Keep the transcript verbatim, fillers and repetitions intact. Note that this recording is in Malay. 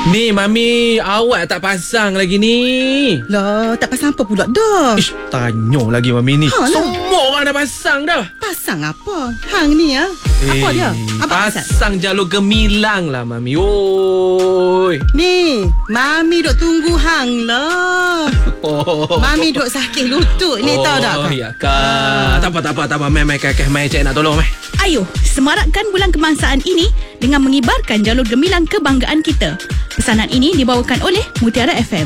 Ni Mami, awak tak pasang lagi ni. Lah, tak pasang apa pula dah? Ish, tanya lagi Mami ni. Ha, lah. Semua orang dah pasang dah. Pasang apa? Hang ni ya. Apa Eh, dia? Apa pasal? pasang jalur gemilang lah Mami. Oi. Ni, Mami duk tunggu hang lah. Oh. Mami duk sakit lutut ni, oh, tahu tak? Oh, ya kak. Tak apa, tak apa, tak apa. Mai, mai, kakak, mai, cik nak tolong, mai. Ayo, semarakkan bulan kebangsaan ini dengan mengibarkan jalur gemilang kebanggaan kita. Pesanan ini dibawakan oleh Mutiara F M.